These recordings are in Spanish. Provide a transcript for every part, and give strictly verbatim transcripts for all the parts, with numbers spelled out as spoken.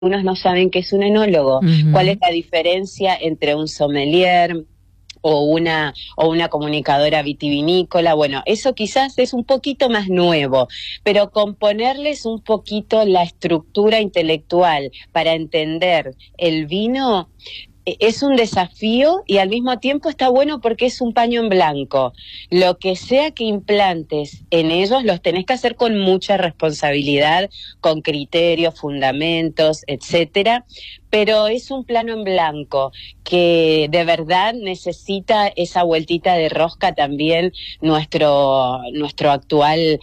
Algunos no saben qué es un enólogo, Uh-huh. cuál es la diferencia entre un sommelier o una o una comunicadora vitivinícola. Bueno, eso quizás es un poquito más nuevo, pero con ponerles un poquito la estructura intelectual para entender el vino es un desafío y al mismo tiempo está bueno porque es un paño en blanco. Lo que sea que implantes en ellos los tenés que hacer con mucha responsabilidad, con criterios, fundamentos, etcétera, pero es un plano en blanco que de verdad necesita esa vueltita de rosca también nuestro, nuestro actual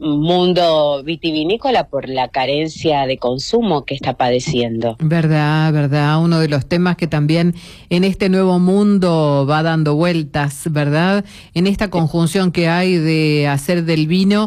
mundo vitivinícola por la carencia de consumo que está padeciendo. Verdad, verdad, uno de los temas que también en este nuevo mundo va dando vueltas, ¿verdad? En esta conjunción que hay de hacer del vino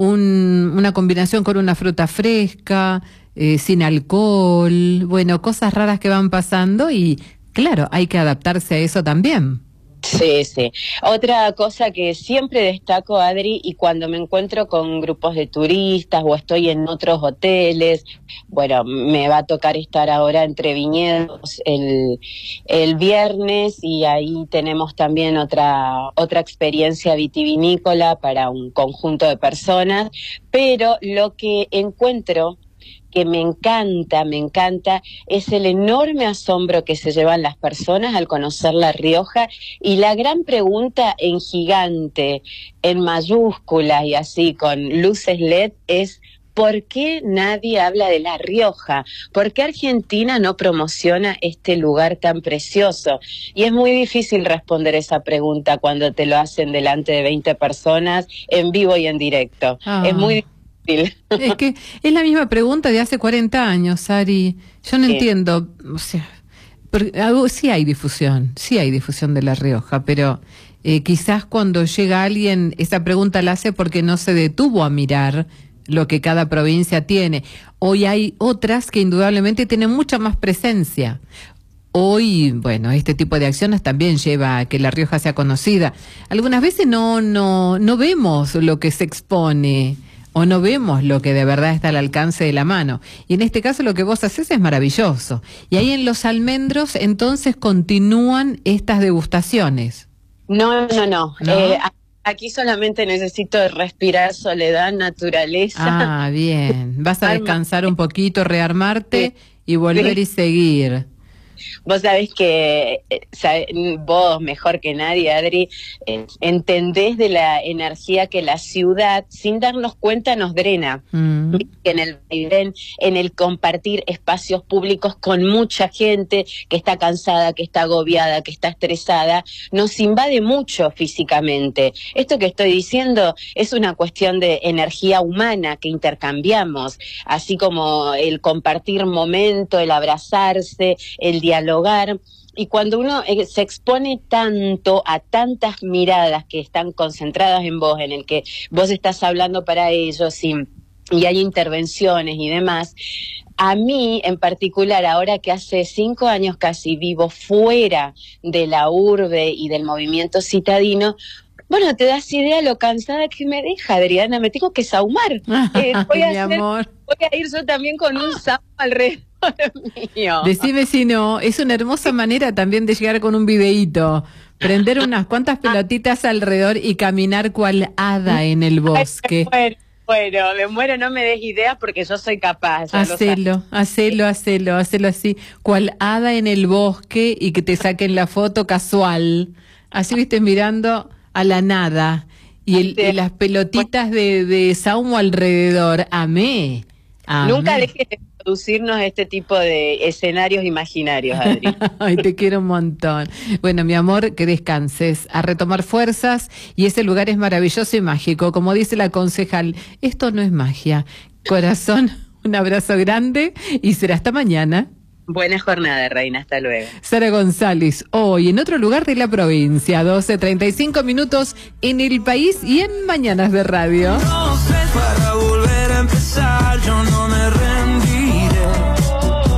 un, una combinación con una fruta fresca, eh, sin alcohol, bueno, cosas raras que van pasando y claro, hay que adaptarse a eso también. Sí, sí. Otra cosa que siempre destaco, Adri, y cuando me encuentro con grupos de turistas o estoy en otros hoteles, bueno, me va a tocar estar ahora entre viñedos el, el viernes y ahí tenemos también otra, otra experiencia vitivinícola para un conjunto de personas, pero lo que encuentro que me encanta, me encanta, es el enorme asombro que se llevan las personas al conocer La Rioja y la gran pregunta en gigante, en mayúsculas y así con luces L E D es ¿por qué nadie habla de La Rioja? ¿Por qué Argentina no promociona este lugar tan precioso? Y es muy difícil responder esa pregunta cuando te lo hacen delante de veinte personas en vivo y en directo. Ah. Es muy difícil. Es que es la misma pregunta de hace cuarenta años, Ari. Yo no Sí. entiendo, o sea, porque, algo, sí hay difusión, sí hay difusión de La Rioja, pero eh, quizás cuando llega alguien, esa pregunta la hace porque no se detuvo a mirar lo que cada provincia tiene. Hoy hay otras que indudablemente tienen mucha más presencia. Hoy, bueno, este tipo de acciones también lleva a que La Rioja sea conocida. Algunas veces no, no, no vemos lo que se expone o no vemos lo que de verdad está al alcance de la mano. Y en este caso lo que vos haces es maravilloso. Y ahí en Los Almendros entonces continúan estas degustaciones. No, no, no. ¿No? Eh, aquí solamente necesito respirar soledad, naturaleza. Ah, bien. Vas a descansar un poquito, rearmarte Sí. y volver Sí. y seguir. Vos sabés que eh, sabe, vos mejor que nadie, Adri, eh, entendés de la energía que la ciudad, sin darnos cuenta, nos drena. Mm. En el en el compartir espacios públicos con mucha gente que está cansada, que está agobiada, que está estresada, nos invade mucho físicamente. Esto que estoy diciendo es una cuestión de energía humana que intercambiamos, así como el compartir momento, el abrazarse, el dialogar. Y cuando uno se expone tanto a tantas miradas que están concentradas en vos, en el que vos estás hablando para ellos y, y hay intervenciones y demás, a mí en particular, ahora que hace cinco años casi vivo fuera de la urbe y del movimiento citadino, bueno, te das idea lo cansada que me deja, Adriana, me tengo que saumar. Eh, voy, a Mi hacer, amor. voy a ir yo también con un saumo alrededor mío. Decime si no, es una hermosa manera también de llegar con un videíto, prender unas cuantas pelotitas alrededor y caminar cual hada en el bosque. Ay, bueno, bueno, me muero, no me des ideas porque yo soy capaz. Hacelo, hacelo, hacelo, hacelo así, cual hada en el bosque y que te saquen la foto casual, así viste mirando a la nada y, el, y las pelotitas de, de saumo alrededor. Amé, amé. Nunca dejes de producirnos este tipo de escenarios imaginarios, Adri. Ay, te quiero un montón. Bueno, mi amor, que descanses, a retomar fuerzas, y ese lugar es maravilloso y mágico. Como dice la concejal, esto no es magia. Corazón, un abrazo grande y será hasta mañana. Buena jornada, Reina, hasta luego. Sara González, hoy en otro lugar de la provincia, doce treinta y cinco minutos en El País y en Mañanas de Radio. No sé, para volver a empezar, yo no me rendiré. No.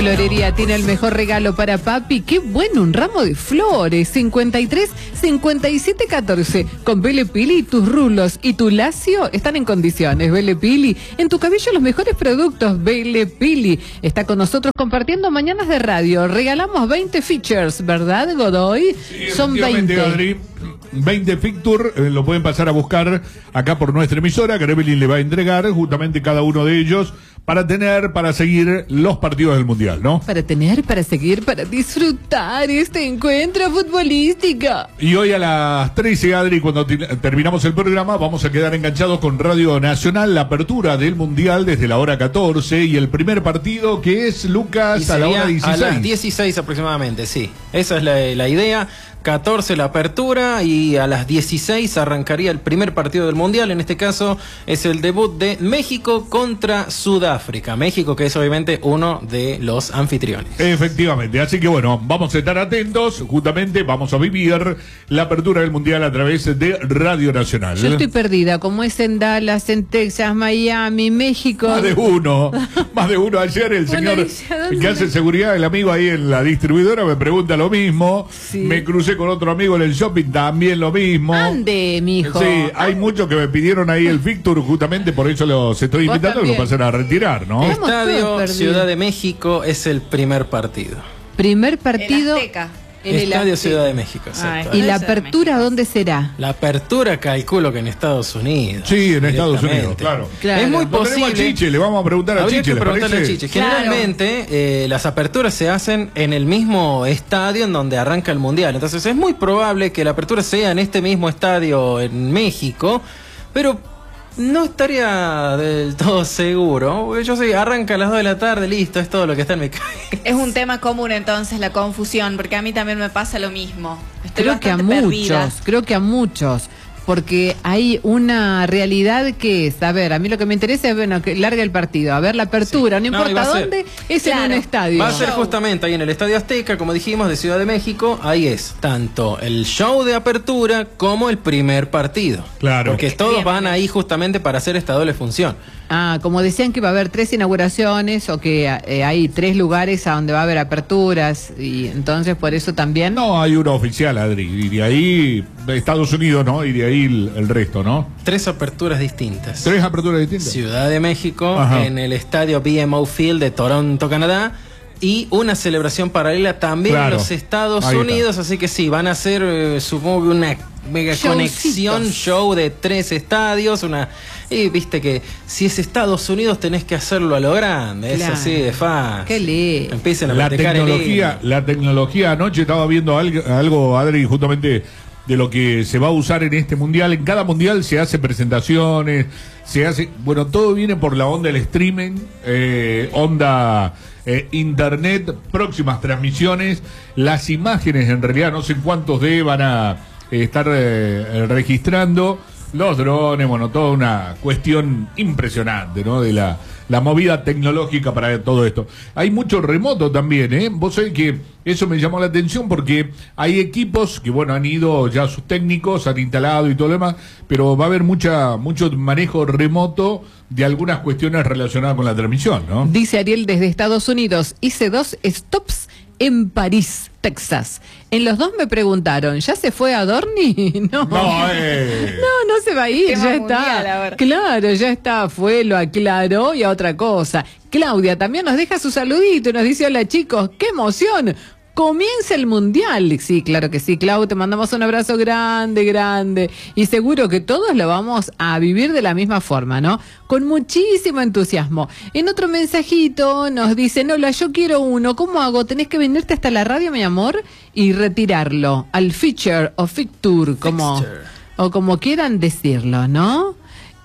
Florería tiene el mejor regalo para papi. ¡Qué bueno! Un ramo de flores. cincuenta y tres, cincuenta y siete, catorce. Con Belle Pili, tus rulos y tu lacio están en condiciones. Belle Pili, en tu cabello los mejores productos. Belle Pili está con nosotros compartiendo mañanas de radio. Regalamos veinte features, ¿verdad, Godoy? Sí, son veinte. Adri, veinte features, eh, lo pueden pasar a buscar acá por nuestra emisora, que Evelyn le va a entregar justamente cada uno de ellos para tener, para seguir los partidos del Mundial, ¿no? Para tener, para seguir, para disfrutar este encuentro futbolístico. Y hoy a las trece, Adri, cuando terminamos el programa, vamos a quedar enganchados con Radio Nacional, la apertura del Mundial desde la hora catorce y el primer partido que es, Lucas, a la hora dieciséis. A las dieciséis aproximadamente, sí. Esa es la, la idea. catorce la apertura y a las dieciséis arrancaría el primer partido del Mundial. En este caso es el debut de México contra Sudáfrica. México, que es obviamente uno de los anfitriones. Efectivamente, así que bueno, vamos a estar atentos. Justamente vamos a vivir la apertura del Mundial a través de Radio Nacional. Yo estoy perdida, como es en Dallas, en Texas, Miami, México. Más de uno, más de uno. Ayer el Bueno, señor que hace seguridad, el amigo ahí en la distribuidora, me pregunta lo mismo. Sí. Me crucé con otro amigo en el shopping, también lo mismo. Ande, mijo. Sí, hay muchos que me pidieron ahí el Victor, justamente por eso los estoy Vos invitando, que lo también. pasen a retirar, ¿no? Estamos todos Estadio perdidos. Ciudad de México es el primer partido. Primer partido. El Azteca. en el Estadio Azteca. Ciudad de México, exacto. ¿Y la Ciudad de apertura dónde será? La apertura calculo que en Estados Unidos. Sí, en Estados directamente. Unidos, claro. Claro. Es muy Lo tenemos a posible. Chiche, le vamos a preguntar a Habría Chiche, que ¿le preguntarle a parece? Chiche. Claro. Generalmente eh, las aperturas se hacen en el mismo estadio en donde arranca el Mundial. Entonces es muy probable que la apertura sea en este mismo estadio en México, pero no estaría del todo seguro. Porque yo sé, arranca a las dos de la tarde, listo, es todo lo que está en mi cabeza. Es un tema común entonces la confusión, porque a mí también me pasa lo mismo. Estoy Creo que a bastante muchos, perdida. creo que a muchos. Porque hay una realidad que es, a ver, a mí lo que me interesa es, bueno, que larga el partido, a ver la apertura, Sí. no No, y va importa a ser- dónde, es en Claro. un estadio. Va a ser Show. justamente ahí en el Estadio Azteca, como dijimos, de Ciudad de México. Ahí es tanto el show de apertura como el primer partido. Claro. Porque todos Bien. van ahí justamente para hacer esta doble función. Ah, como decían que va a haber tres inauguraciones o que eh, hay tres lugares a donde va a haber aperturas y entonces por eso también... No, hay uno oficial, Adri, y de ahí Estados Unidos, ¿no? Y de ahí el, el resto, ¿no? Tres aperturas distintas. Tres aperturas distintas. Ciudad de México, Ajá. en el estadio B M O Field de Toronto, Canadá, y una celebración paralela también Claro. en los Estados Ahí Unidos, está. así que sí, van a hacer, eh, supongo que una mega Showcitos. conexión, show de tres estadios, una... Y viste que si es Estados Unidos tenés que hacerlo a lo grande, Claro. es así de fácil. Qué lindo. Empiecen a La mantecar el tecnología, hilo. la tecnología, anoche estaba viendo algo, algo, Adri, justamente de lo que se va a usar en este mundial. En cada mundial se hace presentaciones, se hace, bueno, todo viene por la onda del streaming, eh, onda eh, internet, próximas transmisiones, las imágenes en realidad, no sé cuántos de van a eh, estar eh, registrando. Los drones, bueno, toda una cuestión impresionante, ¿no? De la, la movida tecnológica para todo esto. Hay mucho remoto también, ¿eh? Vos sabés que eso me llamó la atención porque hay equipos que, bueno, han ido ya sus técnicos, han instalado y todo lo demás, pero va a haber mucha mucho manejo remoto de algunas cuestiones relacionadas con la transmisión, ¿no? Dice Ariel desde Estados Unidos, hice dos stops en París, Texas. En los dos me preguntaron, ¿ya se fue a Dorni? No. No, eh. No, no se va a ir, Tema ya mundial está. ahora. Claro, ya está, fue, lo aclaró y a otra cosa. Claudia también nos deja su saludito y nos dice, hola chicos, qué emoción. Comienza el mundial. Sí, claro que sí, Clau, te mandamos un abrazo grande, grande. Y seguro que todos lo vamos a vivir de la misma forma, ¿no? Con muchísimo entusiasmo. En otro mensajito nos dicen, hola, yo quiero uno. ¿Cómo hago? Tenés que venirte hasta la radio, mi amor, y retirarlo al feature o ficture, como, Fixture. o como quieran decirlo, ¿no?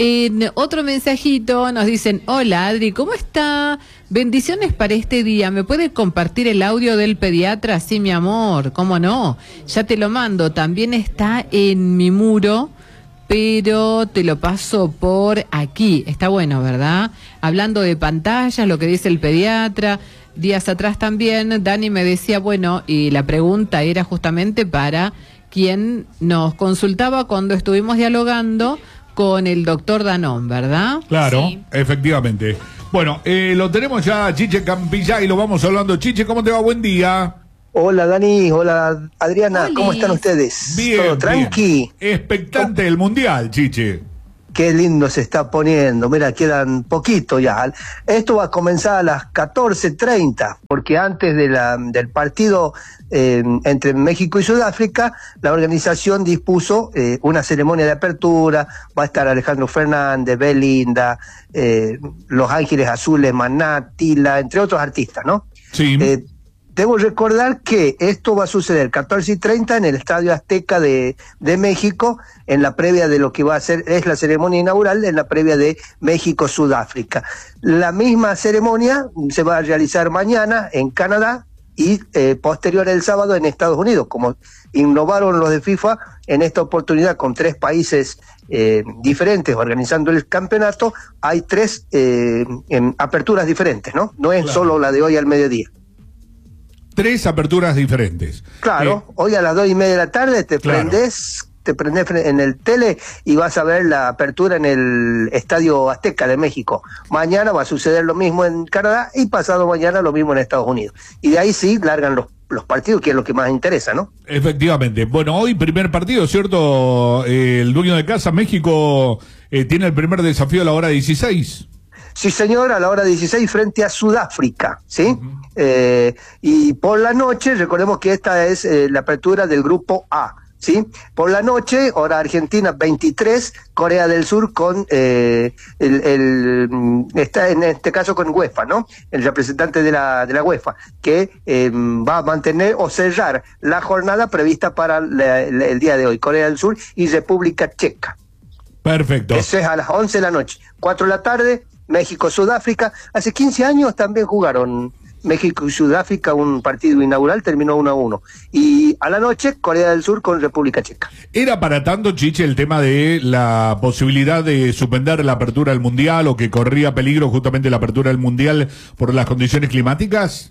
En otro mensajito nos dicen, hola Adri, ¿cómo está? Bendiciones para este día. ¿Me puede compartir el audio del pediatra? Sí, mi amor, ¿cómo no? Ya te lo mando. También está en mi muro, pero te lo paso por aquí. Está bueno, ¿verdad? Hablando de pantallas, lo que dice el pediatra. Días atrás también, Dani me decía, bueno, y la pregunta era justamente para quien nos consultaba cuando estuvimos dialogando con el doctor Danón, ¿verdad? Claro, Sí. efectivamente. Bueno, eh, lo tenemos ya, Chiche Campillay, y lo vamos hablando. Chiche, ¿cómo te va? Buen día. Hola Dani, hola Adriana, Oli. ¿cómo están ustedes? Bien, ¿Todo tranqui? bien. Expectante del Mundial, Chiche. Qué lindo se está poniendo, mira, quedan poquito ya. Esto va a comenzar a las catorce treinta, porque antes de la, del partido eh, entre México y Sudáfrica, la organización dispuso eh, una ceremonia de apertura. Va a estar Alejandro Fernández, Belinda, eh, Los Ángeles Azules, Maná, Tila, entre otros artistas, ¿no? Sí. Eh, Debo recordar que esto va a suceder catorce y treinta en el Estadio Azteca de, de México, en la previa de lo que va a ser, es la ceremonia inaugural, en la previa de México-Sudáfrica. La misma ceremonia se va a realizar mañana en Canadá y eh, posterior el sábado en Estados Unidos, como innovaron los de FIFA en esta oportunidad con tres países eh, diferentes organizando el campeonato. Hay tres eh, en aperturas diferentes, ¿no? No es Claro. solo la de hoy al mediodía. Tres aperturas diferentes. Claro, Eh, hoy a las dos y media de la tarde te Claro. prendés, te prendés en el tele y vas a ver la apertura en el Estadio Azteca de México. Mañana va a suceder lo mismo en Canadá y pasado mañana lo mismo en Estados Unidos. Y de ahí sí largan los, los partidos, que es lo que más interesa, ¿no? Efectivamente. Bueno, hoy primer partido, ¿cierto? Eh, el dueño de casa, México, eh, tiene el primer desafío a la hora dieciséis. Sí, señor, a la hora dieciséis frente a Sudáfrica, ¿sí? Uh-huh. eh, y por la noche, recordemos que esta es eh, la apertura del grupo A, ¿sí? Por la noche, hora Argentina veintitrés, Corea del Sur con, eh, el, el, está en este caso con UEFA, ¿no? El representante de la, de la UEFA, que eh, va a mantener o cerrar la jornada prevista para la, la, el día de hoy, Corea del Sur y República Checa. Perfecto. Eso es a las once de la noche, cuatro de la tarde, México-Sudáfrica. Hace quince años también jugaron México y Sudáfrica un partido inaugural, terminó uno a uno. Y a la noche, Corea del Sur con República Checa. ¿Era para tanto, Chiche, el tema de la posibilidad de suspender la apertura del Mundial o que corría peligro justamente la apertura del Mundial por las condiciones climáticas?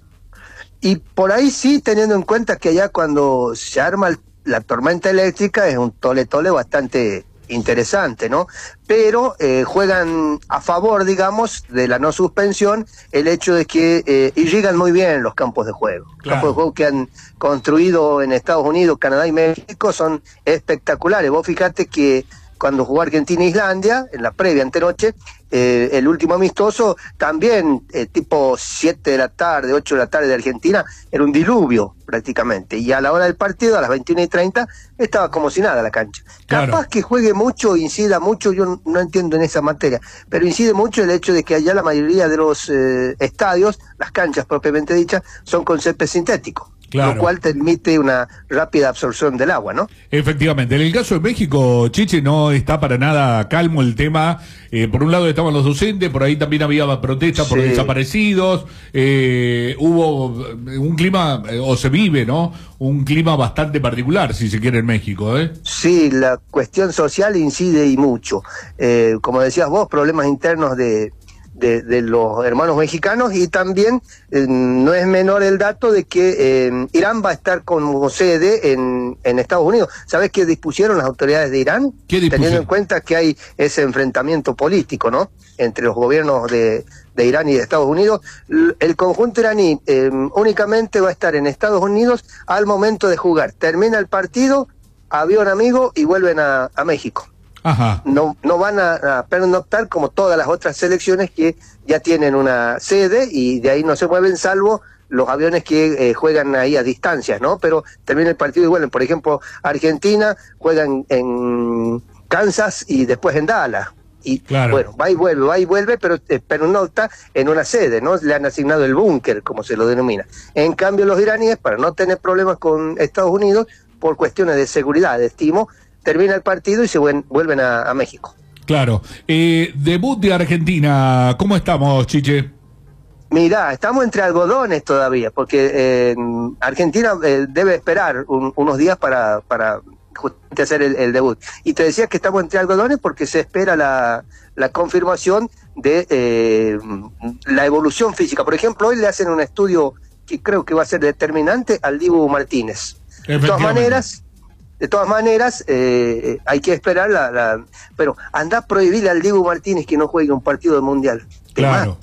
Y por ahí sí, teniendo en cuenta que allá cuando se arma el, la tormenta eléctrica es un tole-tole bastante interesante, ¿no? Pero eh, juegan a favor, digamos, de la no suspensión el hecho de que eh, irrigan muy bien los campos de juego. Claro. Los campos de juego que han construido en Estados Unidos, Canadá y México son espectaculares. Vos fijate que cuando jugó Argentina e Islandia, en la previa antenoche, eh, el último amistoso, también eh, tipo siete de la tarde, ocho de la tarde de Argentina, era un diluvio prácticamente. Y a la hora del partido, a las veintiuna y treinta, estaba como si nada la cancha. Claro. Capaz que juegue mucho, incida mucho, yo no, no entiendo en esa materia, pero incide mucho el hecho de que allá la mayoría de los eh, estadios, las canchas propiamente dichas, son con césped sintético. Claro. Lo cual permite una rápida absorción del agua, ¿no? Efectivamente. En el caso de México, Chiche, no está para nada calmo el tema. Eh, por un lado estaban los docentes, por ahí también había protestas por sí. desaparecidos. Eh, hubo un clima, eh, o se vive, ¿no? Un clima bastante particular, si se quiere, en México, ¿eh? Sí, la cuestión social incide y mucho. Eh, como decías vos, problemas internos de... De, de los hermanos mexicanos y también eh, no es menor el dato de que eh, Irán va a estar como sede en, en Estados Unidos. ¿Sabes qué dispusieron las autoridades de Irán? ¿Qué dispusieron? Teniendo en cuenta que hay ese enfrentamiento político, ¿no? Entre los gobiernos de, de Irán y de Estados Unidos. El conjunto iraní eh, únicamente va a estar en Estados Unidos al momento de jugar. Termina el partido, avión amigo y vuelven a, a México. Ajá. No, no van a, a pernoctar como todas las otras selecciones que ya tienen una sede y de ahí no se mueven salvo los aviones que eh, juegan ahí a distancias, ¿no? Pero termina el partido y vuelven. Por ejemplo, Argentina juega en, en Kansas y después en Dallas. Y claro. Bueno, va y vuelve, va y vuelve, pero eh, pernocta en una sede, ¿no? Le han asignado el búnker, como se lo denomina. En cambio, los iraníes, para no tener problemas con Estados Unidos, por cuestiones de seguridad, estimo, termina el partido y se vuelven a, a México. Claro. Eh, debut de Argentina, ¿cómo estamos, Chiche? Mirá, estamos entre algodones todavía, porque eh, Argentina eh, debe esperar un, unos días para, para justamente hacer el, el debut. Y te decía que estamos entre algodones porque se espera la, la confirmación de eh, la evolución física. Por ejemplo, hoy le hacen un estudio que creo que va a ser determinante al Dibu Martínez. De todas maneras... De todas maneras, eh, hay que esperar la, la... Pero anda a prohibirle al Dibu Martínez que no juegue un partido de mundial. Te claro. mata.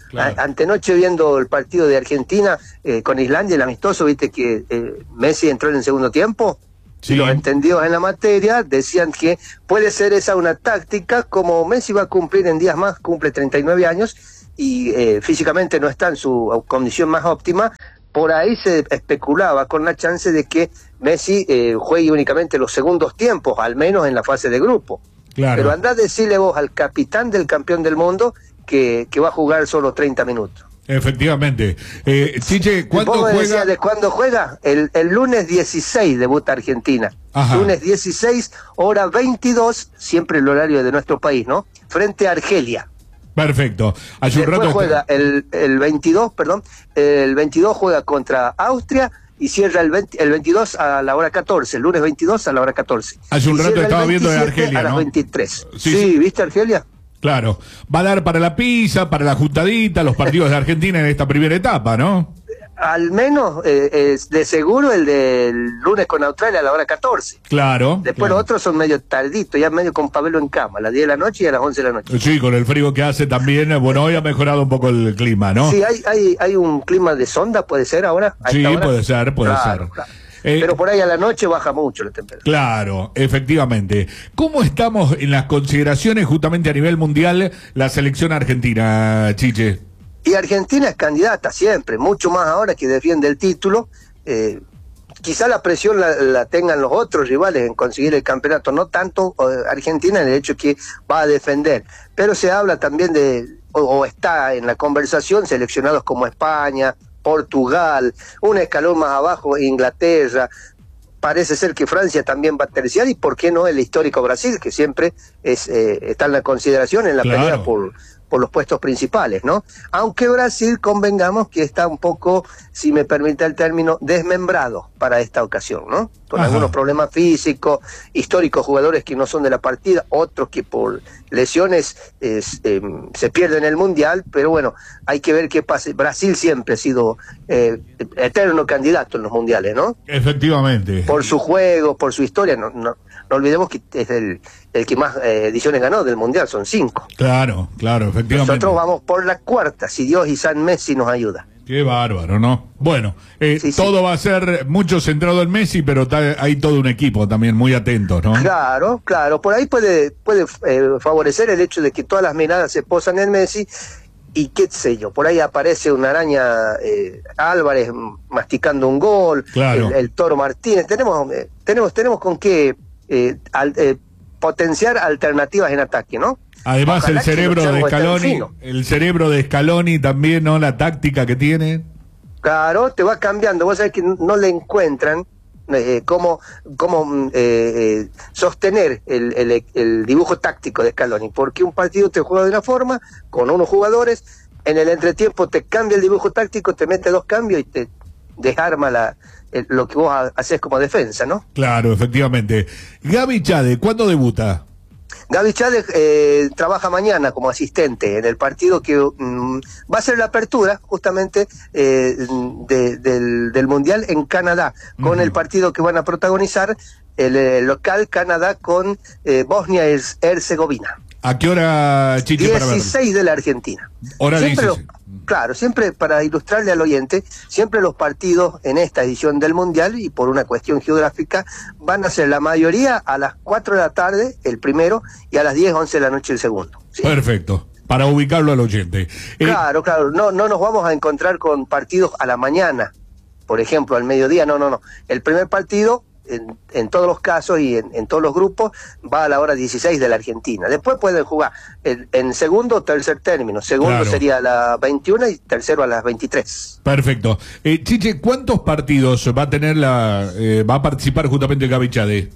claro. A, antenoche viendo el partido de Argentina eh, con Islandia, el amistoso, viste que eh, Messi entró en el segundo tiempo. Sí. Y los entendidos en la materia decían que puede ser esa una táctica, como Messi va a cumplir en días más, cumple treinta y nueve años y eh, físicamente no está en su condición más óptima. Por ahí se especulaba con la chance de que Messi eh, juegue únicamente los segundos tiempos, al menos en la fase de grupo. Claro. Pero andá a decirle vos al capitán del campeón del mundo que, que va a jugar solo treinta minutos. Efectivamente. Eh, Chiche, ¿cuándo ¿Vos me juega? decías de cuándo juega? El, el lunes dieciséis debuta Argentina. Ajá. Lunes dieciséis, hora veintidós, siempre el horario de nuestro país, ¿no? Frente a Argelia. Perfecto. Hace un Después rato juega el, el veintidós, perdón, el veintidós juega contra Austria y cierra el, veinte, el veintidós a la hora catorce, el lunes veintidós a la hora catorce. Hace un Y rato cierra el estaba viendo de veintisiete Argelia, a las ¿no? veintitrés. Sí, Sí, sí. ¿viste Argelia? Claro. Va a dar para la pizza, para la juntadita, los partidos de Argentina en esta primera etapa, ¿no? Al menos, eh, es de seguro, el del lunes con Australia a la hora catorce. Claro. Después claro. los otros son medio tarditos, ya medio con Pablo en cama, a las diez de la noche y a las once de la noche. Sí, con el frío que hace también, bueno, hoy ha mejorado un poco el clima, ¿no? Sí, hay, hay, hay un clima de sonda, puede ser ahora. ¿A Sí, esta hora? puede ser, puede Claro, ser. claro. Eh, Pero por ahí a la noche baja mucho la temperatura. Claro, efectivamente. ¿Cómo estamos en las consideraciones justamente a nivel mundial la selección argentina, Chiche? Y Argentina es candidata siempre, mucho más ahora que defiende el título. Eh, quizá la presión la, la tengan los otros rivales en conseguir el campeonato, no tanto eh, Argentina en el hecho que va a defender. Pero se habla también de, o, o está en la conversación, seleccionados como España, Portugal, un escalón más abajo Inglaterra. Parece ser que Francia también va a terciar, y por qué no el histórico Brasil, que siempre es eh, está en la consideración en la Claro. pelea por, por los puestos principales, ¿no? Aunque Brasil, convengamos que está un poco, si me permite el término, desmembrado para esta ocasión, ¿no? Con Ajá. algunos problemas físicos, históricos jugadores que no son de la partida, otros que por lesiones eh, eh, se pierden el Mundial, pero bueno, hay que ver qué pasa. Brasil siempre ha sido eh, eterno candidato en los Mundiales, ¿no? Efectivamente. Por su juego, por su historia, no, no, no olvidemos que es el, el que más eh, ediciones ganó del Mundial, son cinco. Claro, claro, efectivamente. Nosotros vamos por la cuarta, si Dios y San Messi nos ayuda. Qué bárbaro, ¿no? Bueno, eh, Sí, sí. todo va a ser mucho centrado en Messi, pero ta- hay todo un equipo también muy atento, ¿no? Claro, claro, por ahí puede, puede eh, favorecer el hecho de que todas las miradas se posan en Messi, y qué sé yo, por ahí aparece una araña eh, Álvarez masticando un gol, Claro. el, el Toro Martínez, tenemos, eh, tenemos, tenemos con qué eh, al- eh, potenciar alternativas en ataque, ¿no? Además, Ojalá el que cerebro de Luciano esté en Scaloni, fino. el cerebro de Scaloni también, ¿no? La táctica que tiene. Claro, te va cambiando. Vos sabés que no le encuentran eh, cómo, cómo eh, eh, sostener el, el, el dibujo táctico de Scaloni, porque un partido te juega de una forma, con unos jugadores, en el entretiempo te cambia el dibujo táctico, te mete dos cambios y te desarma la, el- lo que vos ha- haces como defensa, ¿no? Claro, efectivamente. Gaby Chade, ¿cuándo debuta? Gaby Chávez eh, trabaja mañana como asistente en el partido que mm, va a ser la apertura justamente eh, de- del, del Mundial en Canadá, con Ujú. el partido que van a protagonizar el, eh, local Canadá con eh, Bosnia y Herzegovina. ¿A qué hora, Chiche, para ver? dieciséis de la Argentina. Hora Siempre dieciséis. los- claro, siempre para ilustrarle al oyente, siempre los partidos en esta edición del Mundial, y por una cuestión geográfica, van a ser la mayoría a las cuatro de la tarde, el primero, y a las diez, once de la noche, el segundo. ¿Sí? Perfecto. Para ubicarlo al oyente. Eh, Claro, claro, no, no nos vamos a encontrar con partidos a la mañana, por ejemplo, al mediodía, no, no, no. El primer partido, en, en todos los casos y en, en todos los grupos, va a la hora dieciséis de la Argentina. Después pueden jugar en, en segundo o tercer término. Segundo Claro. sería a las veintiuna y tercero a las veintitrés. Perfecto. Eh, Chiche, ¿cuántos partidos va a tener la, eh, va a participar justamente Gaby Chade?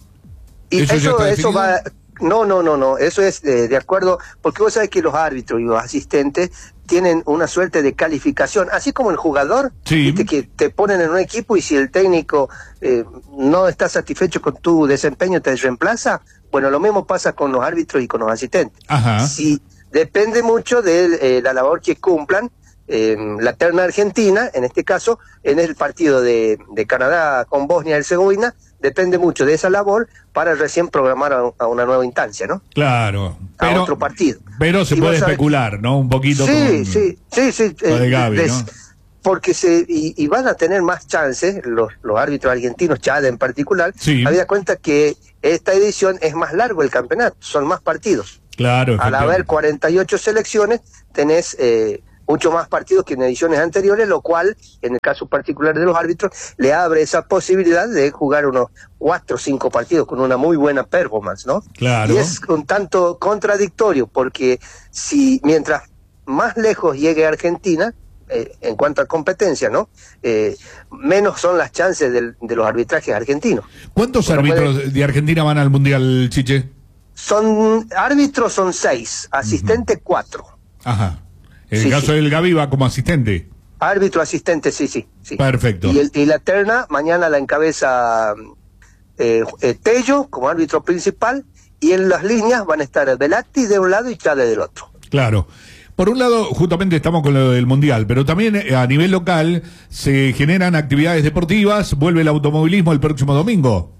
Y ¿Eso ya eso, está eso definido? va... No, no, no, no, eso es eh, de acuerdo, porque vos sabés que los árbitros y los asistentes tienen una suerte de calificación, así como el jugador, Sí. viste, que te ponen en un equipo y si el técnico eh, no está satisfecho con tu desempeño te reemplaza. Bueno, lo mismo pasa con los árbitros y con los asistentes. Ajá. Sí, depende mucho de eh, la labor que cumplan. Eh, la terna argentina, en este caso, en el partido de, de Canadá con Bosnia y Herzegovina, depende mucho de esa labor para recién programar a, a una nueva instancia, ¿no? Claro. Pero, a otro partido. Pero se y puede especular, que, ¿no? Un poquito. Sí, con, sí, sí, sí. Con el Gavi, des, ¿no? Porque se, y, y van a tener más chances, los, los árbitros argentinos, Chade en particular, sí. había cuenta que esta edición es más largo el campeonato, son más partidos. Claro. Al haber cuarenta y ocho selecciones, tenés eh, mucho más partidos que en ediciones anteriores, lo cual, en el caso particular de los árbitros, le abre esa posibilidad de jugar unos cuatro o cinco partidos con una muy buena performance, ¿no? Claro. Y es un tanto contradictorio, porque si mientras más lejos llegue Argentina, eh, en cuanto a competencia, ¿no? Eh, menos son las chances del, de los arbitrajes argentinos. ¿Cuántos Porque árbitros puede... de Argentina van al Mundial, Chiche? Son árbitros son seis, asistentes uh-huh. cuatro. Ajá. En sí, el caso sí. del Gavi va como asistente. Árbitro asistente, sí, sí. sí. Perfecto. Y, el, y la terna mañana la encabeza eh, eh, Tello como árbitro principal, y en las líneas van a estar Velati de un lado y Chale del otro. Claro. Por un lado, justamente estamos con lo del Mundial, pero también eh, a nivel local se generan actividades deportivas, vuelve el automovilismo el próximo domingo.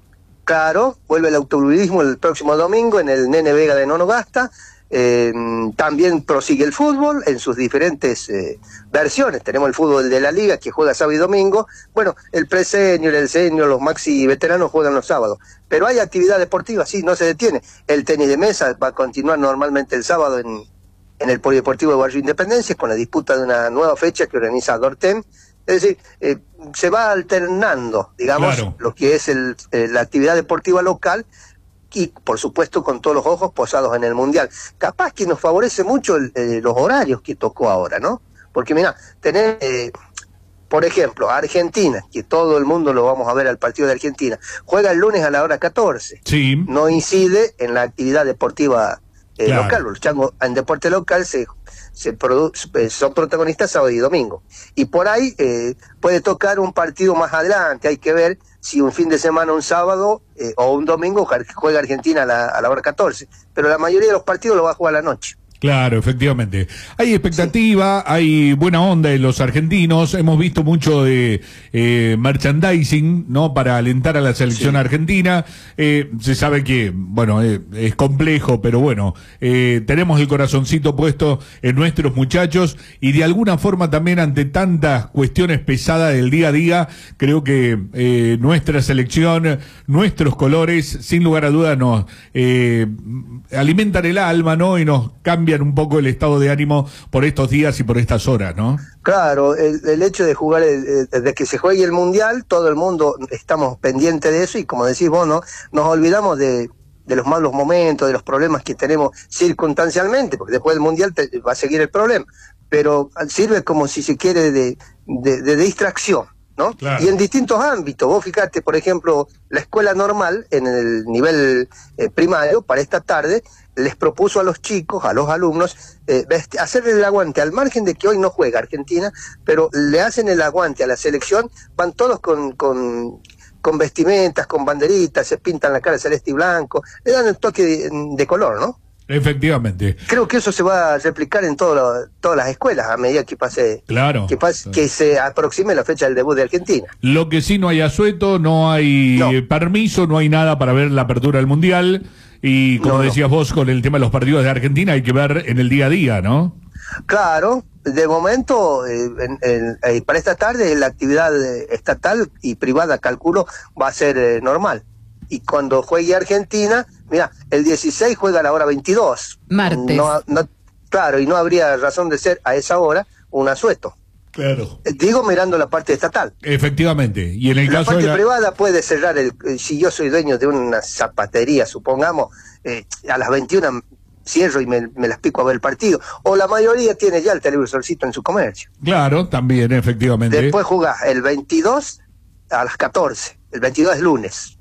Claro, vuelve el automovilismo el próximo domingo en el Nene Vega de Nonogasta. Eh, también prosigue el fútbol en sus diferentes eh, versiones. Tenemos el fútbol de la Liga que juega sábado y domingo. Bueno, el pre-senior, el senior, los maxi veteranos juegan los sábados. Pero hay actividad deportiva, sí, no se detiene. El tenis de mesa va a continuar normalmente el sábado en, en el Polideportivo de Barrio Independencia, con la disputa de una nueva fecha que organiza Dortem. Es decir, eh, se va alternando, digamos, claro. lo que es el, eh, la actividad deportiva local, y por supuesto con todos los ojos posados en el Mundial. Capaz que nos favorece mucho el, eh, los horarios que tocó ahora, ¿no? Porque mira, tener, eh, por ejemplo, Argentina, que todo el mundo lo vamos a ver al partido de Argentina, juega el lunes a la hora catorce. Sí. No incide en la actividad deportiva eh, claro. local. Los changos en deporte local se, se produ son protagonistas sábado y domingo. Y por ahí eh, puede tocar un partido más adelante, hay que ver si un fin de semana, un sábado eh, o un domingo juega Argentina a la, a la hora catorce. Pero la mayoría de los partidos lo va a jugar a la noche. Claro, efectivamente. Hay expectativa, sí. Hay buena onda en los argentinos. Hemos visto mucho de eh, merchandising, ¿no? Para alentar a la selección sí. argentina. Eh, se sabe que, bueno, eh, es complejo, pero bueno, eh, tenemos el corazoncito puesto en nuestros muchachos y de alguna forma también ante tantas cuestiones pesadas del día a día, creo que eh, nuestra selección, nuestros colores, sin lugar a dudas, nos eh, alimentan el alma, ¿no? Y nos cambian un poco el estado de ánimo por estos días y por estas horas, ¿no? Claro, el, el hecho de jugar, el, de que se juegue el Mundial, todo el mundo estamos pendientes de eso y como decís vos, ¿no? Nos olvidamos de, de los malos momentos, de los problemas que tenemos circunstancialmente, porque después del Mundial te, va a seguir el problema, pero sirve como si se quiere de, de, de distracción, ¿no? Claro. Y en distintos ámbitos. Vos fíjate, por ejemplo, la escuela normal en el nivel eh, primario para esta tarde les propuso a los chicos, a los alumnos, eh, hacerle el aguante, al margen de que hoy no juega Argentina, pero le hacen el aguante a la selección, van todos con, con, con vestimentas, con banderitas, se pintan la cara celeste y blanco, le dan el toque de, de color, ¿no? Efectivamente. Creo que eso se va a replicar en todo lo, todas las escuelas a medida que pase, claro, que, pase claro. que se aproxime la fecha del debut de Argentina. Lo que sí, no hay asueto, no hay no. permiso, no hay nada para ver la apertura del Mundial. Y como no, decías no. vos, con el tema de los partidos de Argentina hay que ver en el día a día, ¿no? Claro, de momento, eh, en, en, eh, para esta tarde la actividad estatal y privada, calculo, va a ser eh, normal. Y cuando juegue Argentina, mira, el dieciséis juega a la hora veintidós. Martes. No, no, claro, y no habría razón de ser a esa hora un asueto. Claro. Digo mirando la parte estatal. Efectivamente. Y en el la caso parte de la... privada puede cerrar, el, si yo soy dueño de una zapatería, supongamos, eh, a las veintiuna cierro y me, me las pico a ver el partido. O la mayoría tiene ya el televisorcito en su comercio. Claro, también, efectivamente. Después jugás el veintidós a las catorce. El veintidós es lunes.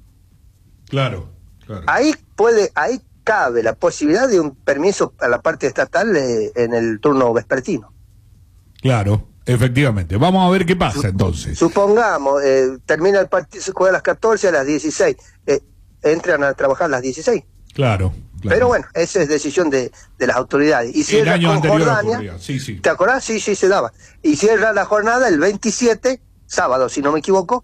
Claro, claro. Ahí puede, ahí cabe la posibilidad de un permiso a la parte estatal eh, en el turno vespertino. Claro, efectivamente. Vamos a ver qué pasa entonces. Supongamos, eh, termina el partido, se juega a las catorce, a las dieciséis. Eh, entran a trabajar a las dieciséis. Claro, claro. Pero bueno, esa es decisión de, de las autoridades. Y cierra con Jordania. Sí, sí. ¿Te acordás? Sí, sí, se daba. Y cierra la jornada el veintisiete, sábado, si no me equivoco,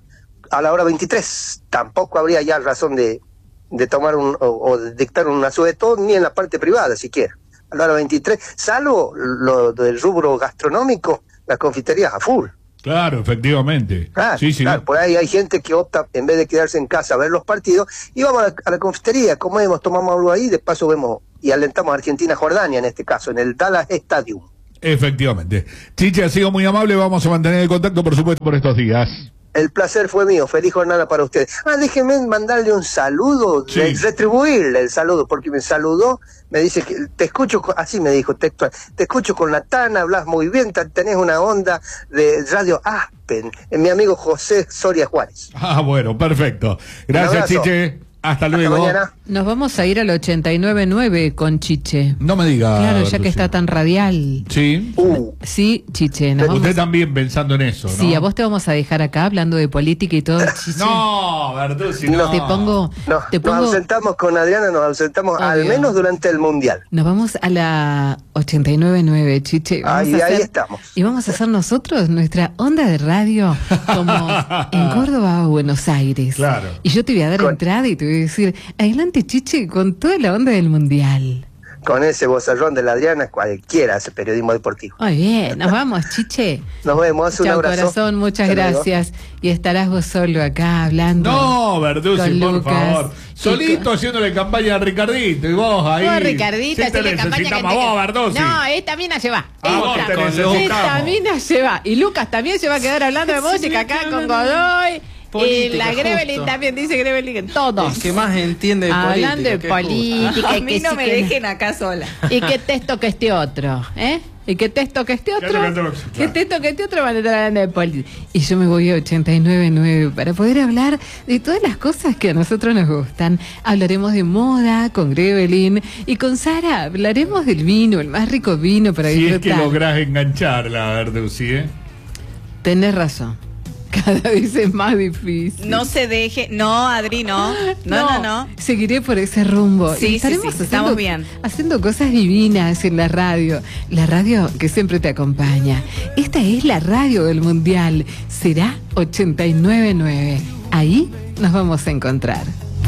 a la hora veintitrés. Tampoco habría ya razón de, de tomar un, o, o de dictar un asueto, ni en la parte privada siquiera. A la hora veintitrés, salvo lo del rubro gastronómico, las confiterías a full. Claro, efectivamente. Claro, sí, sí, claro, no. por ahí hay gente que opta, en vez de quedarse en casa a ver los partidos, y vamos a la, a la confitería, comemos, tomamos algo ahí, de paso vemos y alentamos a Argentina-Jordania en este caso, en el Dallas Stadium. Efectivamente. Chiche, ha sido muy amable, vamos a mantener el contacto, por supuesto, por estos días. El placer fue mío, feliz jornada para ustedes. Ah, déjenme mandarle un saludo, Sí. re- retribuirle el saludo, porque me saludó, me dice que te escucho, con- así me dijo textual, te escucho con la Tana, hablas muy bien, ta- tenés una onda de Radio Aspen, eh, mi amigo José Soria Juárez. Ah, bueno, perfecto. Gracias, abrazo. Chiche. Hasta Hasta luego. mañana. Nos vamos a ir al ochenta y nueve punto nueve con Chiche. No me diga. Claro, ya que Lucy. está tan radial. Sí. Uh, Sí, Chiche, nos Usted vamos. también pensando en eso, ¿no? Sí, a vos te vamos a dejar acá hablando de política y todo, Chiche. No, Bertuzzi, no. Te pongo, no, te nos pongo, ausentamos con Adriana, nos ausentamos al Obvio. menos durante el Mundial. nos vamos a la ochenta y nueve punto nueve, Chiche. Vamos Ahí, a ahí hacer- estamos. Y vamos a hacer nosotros nuestra onda de radio como en Córdoba o Buenos Aires. Claro. Y yo te voy a dar Con- entrada y te voy a decir, adelante, Chiche, con toda la onda del Mundial. Con ese vozarrón de la Adriana, cualquiera hace periodismo deportivo. Muy bien, nos vamos, Chiche. Nos vemos, un Chao, abrazo. corazón, muchas Hasta luego. gracias. Y estarás vos solo acá hablando. No, Bertuzzi, con por Lucas. favor. Y Solito con- haciéndole campaña a Ricardito y vos ahí. Vos, Ricardita, Sí te hacerle campaña que necesitamos te- a vos, Bertuzzi. No, esta mina se va. A vos Esta, te esta necesitamos. mina se va. Y Lucas también se va a quedar hablando de música acá con Godoy. Y Política, la Grevelin justo. también dice Grevelin, todos. El que más entiende de Hablando política. de qué política. A y mí que no sí me que- dejen acá sola. Y qué texto que este otro, ¿eh? Y qué texto que este otro. Que otro, Qué claro. texto que este otro van a estar hablando de política. Y yo me voy a ochenta y nueve punto nueve para poder hablar de todas las cosas que a nosotros nos gustan. Hablaremos de moda con Grevelin y con Sara hablaremos del vino, el más rico vino para Si es que disfrutar. lográs engancharla, Bertuzzi, ¿eh? Tenés razón. Cada vez es más difícil. No se deje. No, Adri, no. No, no, no. Seguiré por ese rumbo. Sí, Y sí, estaremos sí, haciendo, estamos bien. haciendo cosas divinas en la radio. La radio que siempre te acompaña. Esta es la radio del Mundial. Será ochenta y nueve punto nueve. Ahí nos vamos a encontrar.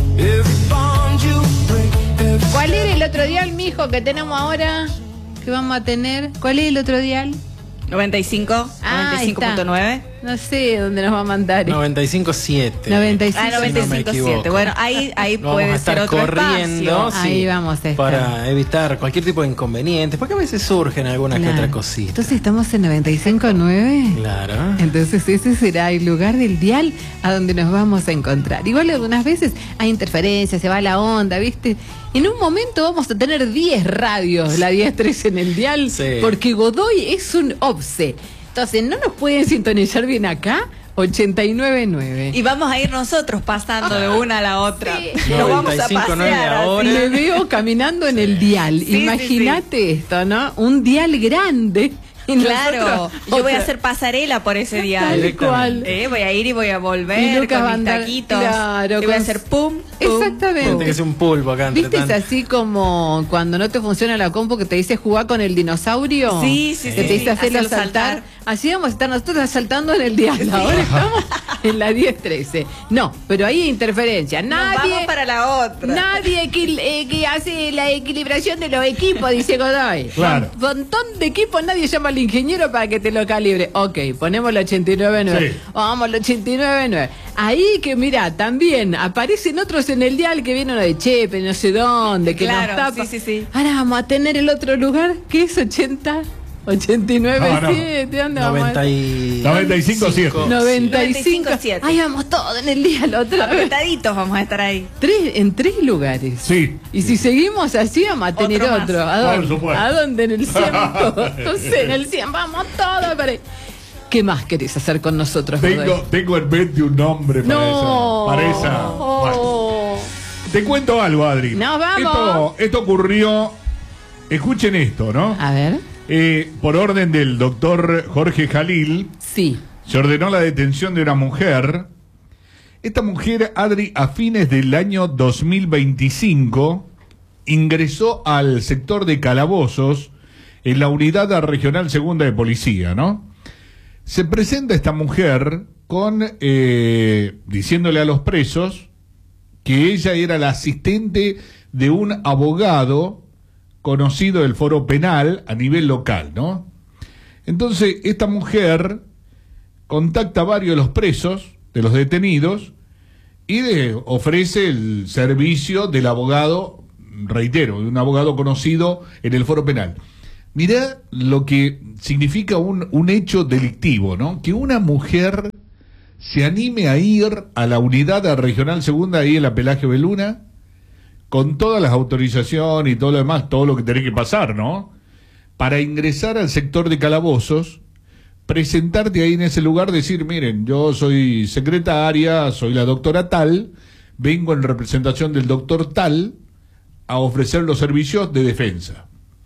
¿Cuál era el otro dial, mijo, que tenemos ahora? ¿Que vamos a tener? ¿Cuál es el otro dial? noventa y cinco, Ah, noventa y cinco punto nueve. No sé dónde nos va a mandar. noventa y cinco punto siete. noventa y cinco. Ah, noventa y Si no me cinco punto siete. equivoco. Bueno, ahí, ahí Vamos a puede estar ser otro corriendo, espacio. sí, Ahí vamos a estar. para evitar cualquier tipo de inconvenientes, porque a veces surgen alguna que Claro. otra cosita. Entonces estamos en noventa y cinco punto nueve. Claro. Entonces ese será el lugar del dial a donde nos vamos a encontrar. Igual algunas veces hay interferencias, se va la onda, ¿viste? En un momento vamos a tener diez radios, la diez tres en el dial, Sí. porque Godoy es un obse. Entonces, ¿no nos pueden sintonizar bien acá? ochenta y nueve punto nueve. Y vamos a ir nosotros pasando de una a la otra. Sí. Nos vamos a noventa y cinco punto nueve pasear. así. ahora. Le veo caminando en el dial. Sí, sí, Imagínate esto, ¿no? Un dial grande. Y Claro, nosotros yo voy a otra. hacer pasarela por ese día. Tal cual. Eh, voy a ir y voy a volver Y Lucas con va a mis andar- taquitos. claro, y voy con- a hacer pum, pum, Exactamente. Gente que es un pulpo acá entre ¿Viste? Es tanto. así como cuando no te funciona la compu que te dice jugar con el dinosaurio. Sí, sí, Que sí, te dice sí, hacerlo hacerlo saltar. saltar. Así vamos a estar nosotros saltando en el dial. Ahora estamos en la diez trece. No, pero ahí hay interferencia. Nos Nadie. vamos para la otra. Nadie equil- eh, que hace la equilibración de los equipos, dice Godoy. Claro. Un montón de equipos, nadie llama al ingeniero para que te lo calibre. Ok, ponemos el ochenta y nueve punto nueve. Sí. Vamos al ochenta y nueve punto nueve. Ahí que mira, también aparecen otros en el dial que viene uno de Chepe, no sé dónde, que Claro, nos tapa. sí, sí, sí. Ahora vamos a tener el otro lugar que es ochenta, ochenta y nueve punto No, no. siete. ¿Dónde vamos? noventa y noventa y cinco punto siete. noventa y cinco. noventa y cinco punto siete. Ahí vamos todos en el dial otra vez. Apretaditos vamos a estar ahí. Tres, en tres lugares. Sí. Y si seguimos así, vamos a tener Otro otro. más. ¿A Por dónde? supuesto. ¿A dónde? En el cien. No sé, en el cien. Vamos todos para ahí. ¿Qué más querés hacer con nosotros, Tengo, Godoy? tengo en mente un nombre para No. esa. Para esa. Bueno. Oh. Te cuento algo, Adri. Nos vamos. Esto, esto ocurrió. Escuchen esto, ¿no? A ver. Eh, por orden del doctor Jorge Jalil, Sí. se ordenó la detención de una mujer. Esta mujer, Adri, a fines del año dos mil veinticinco, ingresó al sector de calabozos en la unidad regional segunda de policía, ¿no? Se presenta esta mujer con eh, diciéndole a los presos que ella era la asistente de un abogado conocido del foro penal a nivel local, ¿no? Entonces, esta mujer contacta a varios de los presos, de los detenidos, y de, ofrece el servicio del abogado, reitero, de un abogado conocido en el foro penal. Mirá lo que significa un, un hecho delictivo, ¿no? Que una mujer se anime a ir a la unidad regional segunda ahí en la Pelagio Beluna, con todas las autorizaciones y todo lo demás, todo lo que tiene que pasar, ¿no? Para ingresar al sector de calabozos, presentarte ahí en ese lugar, decir, miren, yo soy secretaria, soy la doctora tal, vengo en representación del doctor tal a ofrecer los servicios de defensa.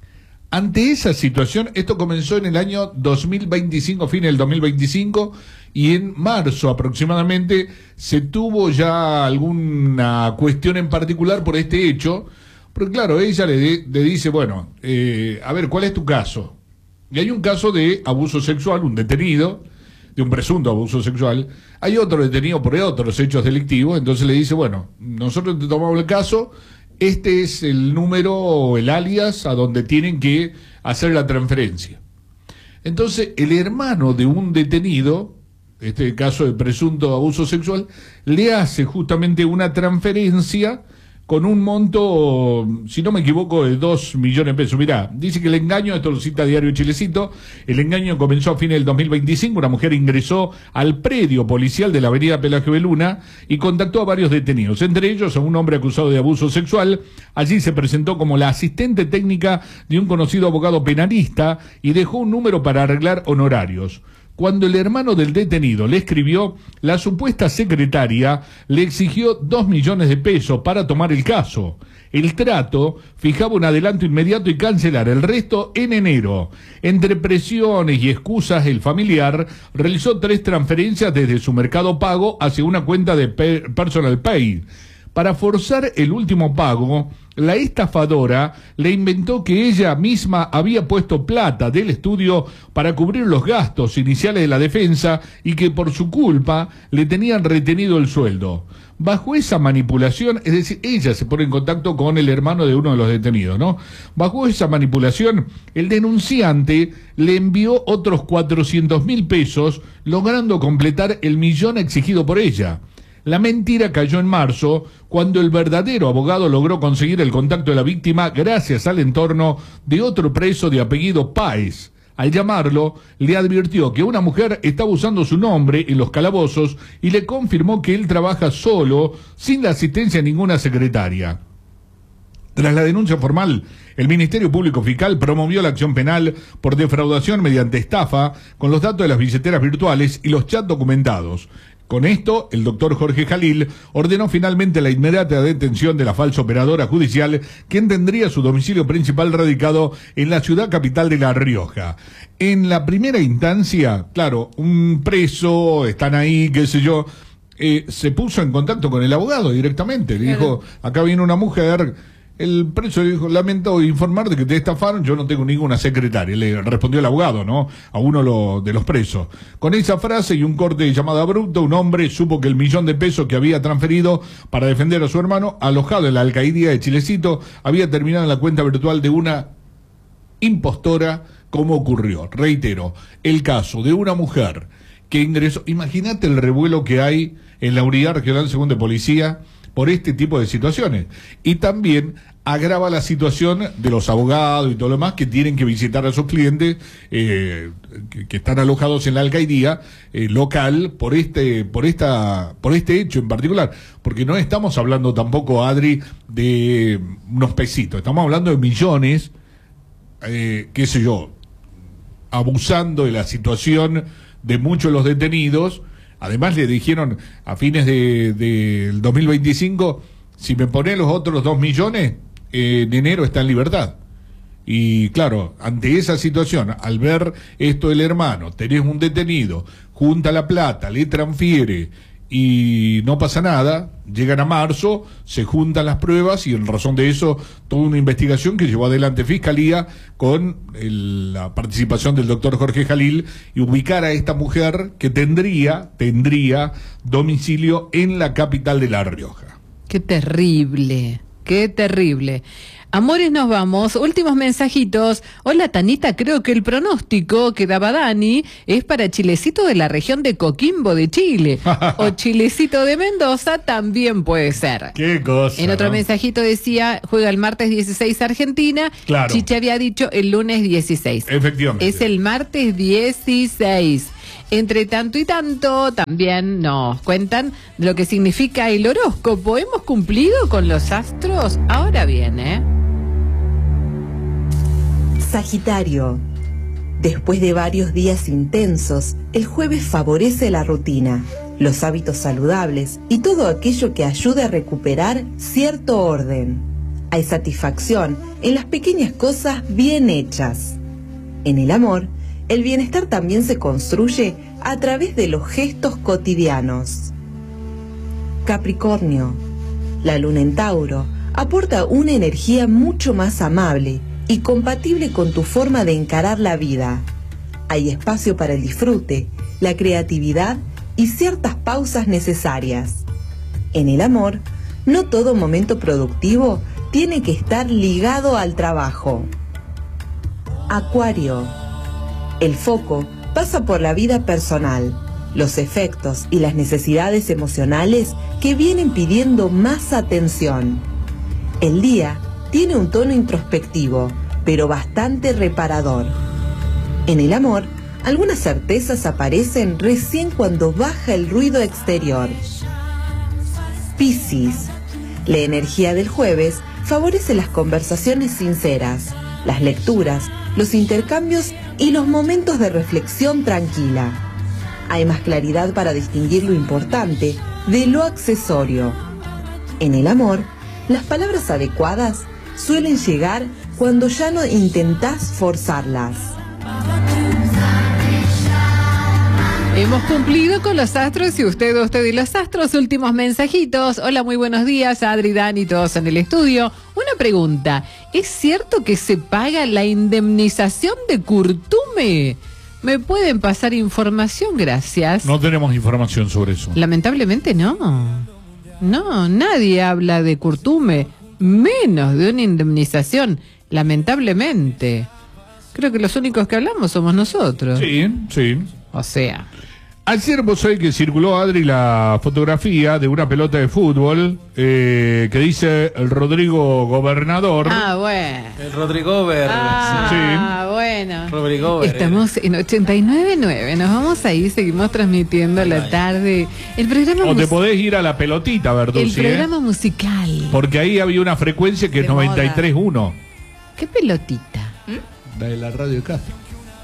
Ante esa situación, esto comenzó en el año dos mil veinticinco, fin del dos mil veinticinco, y en marzo aproximadamente se tuvo ya alguna cuestión en particular por este hecho, porque claro, ella le, de, le dice, bueno, eh, a ver, ¿cuál es tu caso? Y hay un caso de abuso sexual, un detenido, de un presunto abuso sexual, hay otro detenido por otros hechos delictivos, entonces le dice, bueno, nosotros te tomamos el caso, este es el número o el alias a donde tienen que hacer la transferencia. Entonces, el hermano de un detenido, este caso de presunto abuso sexual, le hace justamente una transferencia con un monto, si no me equivoco, de dos millones de pesos. Mirá, dice que el engaño, esto lo cita Diario Chilecito, el engaño comenzó a fines del dos mil veinticinco, una mujer ingresó al predio policial de la avenida Pelagio Beluna y contactó a varios detenidos, entre ellos a un hombre acusado de abuso sexual. Allí se presentó como la asistente técnica de un conocido abogado penalista y dejó un número para arreglar honorarios. Cuando el hermano del detenido le escribió, la supuesta secretaria le exigió dos millones de pesos para tomar el caso. El trato fijaba un adelanto inmediato y cancelar el resto en enero. Entre presiones y excusas, el familiar realizó tres transferencias desde su Mercado Pago hacia una cuenta de Personal Pay. Para forzar el último pago, la estafadora le inventó que ella misma había puesto plata del estudio para cubrir los gastos iniciales de la defensa y que por su culpa le tenían retenido el sueldo. Bajo esa manipulación, es decir, ella se pone en contacto con el hermano de uno de los detenidos, ¿no? Bajo esa manipulación, el denunciante le envió otros cuatrocientos mil pesos, logrando completar el millón exigido por ella. La mentira cayó en marzo, cuando el verdadero abogado logró conseguir el contacto de la víctima gracias al entorno de otro preso de apellido Páez. Al llamarlo, le advirtió que una mujer estaba usando su nombre en los calabozos y le confirmó que él trabaja solo, sin la asistencia de ninguna secretaria. Tras la denuncia formal, el Ministerio Público Fiscal promovió la acción penal por defraudación mediante estafa con los datos de las billeteras virtuales y los chats documentados. Con esto, el doctor Jorge Jalil ordenó finalmente la inmediata detención de la falsa operadora judicial, quien tendría su domicilio principal radicado en la ciudad capital de La Rioja. En la primera instancia, claro, un preso, están ahí, qué sé yo, eh, se puso en contacto con el abogado directamente. Le dijo, acá viene una mujer. El preso le dijo, lamento informarte que te estafaron, yo no tengo ninguna secretaria. Le respondió el abogado, ¿no? A uno lo, de los presos. Con esa frase y un corte de llamada abrupta, un hombre supo que el millón de pesos que había transferido para defender a su hermano, alojado en la alcaldía de Chilecito, había terminado en la cuenta virtual de una impostora, como ocurrió. Reitero, el caso de una mujer que ingresó, imagínate el revuelo que hay en la Unidad Regional Segunda de Policía por este tipo de situaciones. Y también agrava la situación de los abogados y todo lo demás que tienen que visitar a sus clientes eh, que, que están alojados en la alcaldía eh, local por este por esta por este hecho en particular, porque no estamos hablando tampoco, Adri, de unos pesitos, estamos hablando de millones, eh, qué sé yo, abusando de la situación de muchos de los detenidos. Además le dijeron a fines del de, de dos mil veinticinco, si me pones los otros dos millones, eh, en enero está en libertad. Y claro, ante esa situación, al ver esto el hermano, tenés un detenido, junta la plata, le transfiere y no pasa nada. Llegan a marzo, se juntan las pruebas y en razón de eso toda una investigación que llevó adelante Fiscalía con el, la participación del doctor Jorge Jalil, y ubicar a esta mujer que tendría, tendría domicilio en la capital de La Rioja. Qué terrible, qué terrible. Amores, nos vamos. Últimos mensajitos. Hola, Tanita, creo que el pronóstico que daba Dani es para Chilecito de la región de Coquimbo de Chile. O Chilecito de Mendoza también puede ser. Qué cosa. En otro ¿no? mensajito decía, juega el martes dieciséis Argentina. Claro. Chiche había dicho el lunes dieciséis. Efectivamente. Es el martes dieciséis. Entre tanto y tanto, también nos cuentan de lo que significa el horóscopo. ¿Hemos cumplido con los astros? Ahora viene. Sagitario. Después de varios días intensos, el jueves favorece la rutina, los hábitos saludables y todo aquello que ayude a recuperar cierto orden. Hay satisfacción en las pequeñas cosas bien hechas. En el amor, el bienestar también se construye a través de los gestos cotidianos. Capricornio. La luna en Tauro aporta una energía mucho más amable y compatible con tu forma de encarar la vida. Hay espacio para el disfrute, la creatividad y ciertas pausas necesarias. En el amor, no todo momento productivo tiene que estar ligado al trabajo. Acuario. El foco pasa por la vida personal, los efectos y las necesidades emocionales que vienen pidiendo más atención. El día tiene un tono introspectivo, pero bastante reparador. En el amor, algunas certezas aparecen recién cuando baja el ruido exterior. Piscis. La energía del jueves favorece las conversaciones sinceras, las lecturas, los intercambios y los momentos de reflexión tranquila. Hay más claridad para distinguir lo importante de lo accesorio. En el amor, las palabras adecuadas suelen llegar cuando ya no intentás forzarlas. Hemos cumplido con los astros y usted, usted y los astros. Últimos mensajitos. Hola, muy buenos días, Adri, Dani, todos en el estudio. Una pregunta, ¿es cierto que se paga la indemnización de Curtume? ¿Me pueden pasar información? Gracias. No tenemos información sobre eso. Lamentablemente no. No, nadie habla de Curtume, menos de una indemnización, lamentablemente. Creo que los únicos que hablamos somos nosotros. Sí, sí. O sea... Ayer vos sabés que circuló, Adri, la fotografía de una pelota de fútbol eh, que dice el Rodrigo Gobernador. Ah, bueno. El Rodrigo Ver. Ah, bueno. Rodrigo Ver. Estamos en ochenta y nueve punto nueve. Nos vamos a ir, seguimos transmitiendo a la tarde. El programa O te mus- podés ir a la pelotita, Bertuzzi. El programa ¿eh? musical. Porque ahí había una frecuencia que es De moda. noventa y tres punto uno. ¿Qué pelotita? La de la radio de Castro.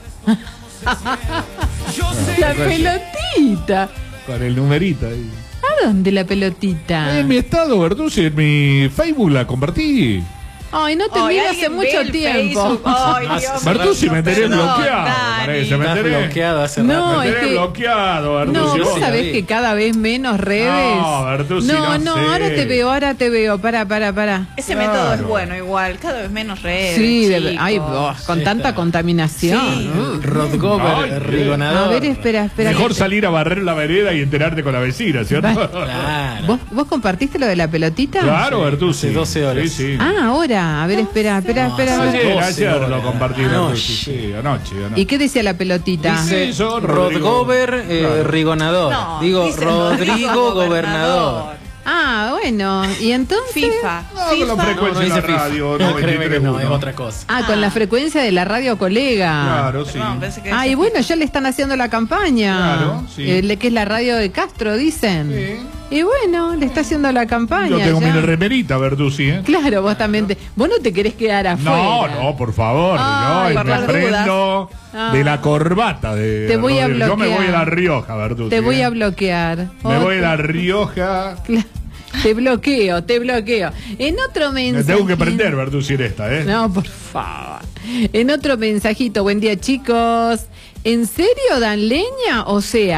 La pelotita. Con el numerito ahí. ¿A dónde la pelotita? En mi estado, Bertuzzi, en mi Facebook la compartí. Ay, no te Ay, miro hace ¿alguien ve mucho el tiempo. Facebook? Ay, Dios Bertuzzi, mío, me tenés perdón, bloqueado. Dani. Parece, me Estás tenés bloqueado hace No, rato. Me es tenés que- bloqueado, Bertuzzi. No, vos vos. sabés sí. que cada vez menos redes. No, Bertuzzi, no, no no, sé. ahora te veo, ahora te veo. Para, para, para. Ese Claro. método es bueno igual, cada vez menos redes. Sí, de- chicos. ay, vos, con Sí, tanta está. contaminación. Sí. Uh. Rodgover, Ay, Rigonador. A ver, espera, espera. Mejor que- salir a barrer la vereda y enterarte con la vecina, ¿cierto? Claro. ¿Vos, ¿Vos compartiste lo de la pelotita? Claro, Sí, Bertuzzi. hace doce horas. Sí, sí. Ah, ahora. A ver, espera, espera, No, espera. hace Ayer, doce ayer horas. lo compartí, Anoche. Bertuzzi. Sí, anoche, anoche. ¿Y qué decía la pelotita? Dice- Dice Eso, Rodrigo. Rodgover, eh, Claro. Rigonador. No, Digo, dice Rodrigo Gobernador. Ah, bueno. ¿Y entonces? FIFA. No, con la FIFA. frecuencia de la FIFA. radio, No, créeme que no, noventa y tres punto uno. es otra cosa. Ah, con la frecuencia de la radio colega. Claro, sí. Perdón, pensé que Ah, y decía bueno, ya le están haciendo la campaña. Claro, sí. Eh, le- que es la radio de Castro, dicen. Sí. Y bueno, le está haciendo la campaña. Yo tengo ya. mi remerita, Bertuzzi, ¿eh? Claro, vos también te... Vos no te querés quedar afuera. No, no, por favor. Ay, no, por me las prendo dudas. de la corbata de Te voy a Rodrigo. Yo me bloquear. voy a La Rioja, Bertuzzi. Te voy ¿eh? a bloquear. Me Oh, voy a te- La Rioja. Cla- Te bloqueo, te bloqueo. En otro Me mensaje. tengo que prender, Bertuzzi, en esta, ¿eh? No, por favor. En otro mensajito, buen día, chicos. ¿En serio dan leña? O sea,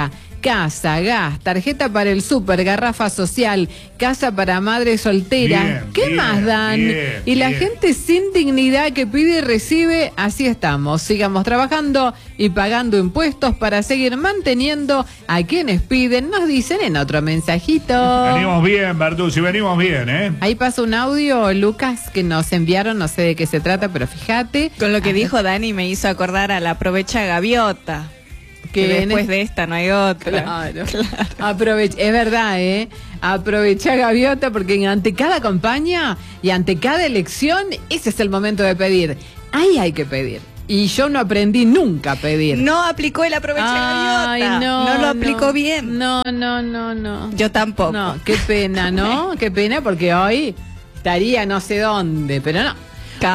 casa, gas, tarjeta para el súper, garrafa social, casa para madre soltera. Bien, ¿Qué bien, más dan? bien, y la bien. gente sin dignidad que pide y recibe, así estamos. Sigamos trabajando y pagando impuestos para seguir manteniendo a quienes piden, nos dicen en otro mensajito. Venimos bien, Bertuzzi, venimos bien, ¿eh? Ahí pasa un audio, Lucas, que nos enviaron, no sé de qué se trata, pero fíjate. Con lo que dijo Dani me hizo acordar a la aprovecha gaviota. Que, que después de esta no hay otra. Claro, claro. Aprove- es verdad, ¿eh? Aprovecha gaviota porque ante cada campaña y ante cada elección, ese es el momento de pedir. Ahí hay que pedir. Y yo no aprendí nunca a pedir. No aplicó el aprovecha Ay, gaviota. no, No lo aplicó no, bien. No, no, no, no. Yo tampoco. No, qué pena, ¿no? Qué pena porque hoy estaría no sé dónde, pero no.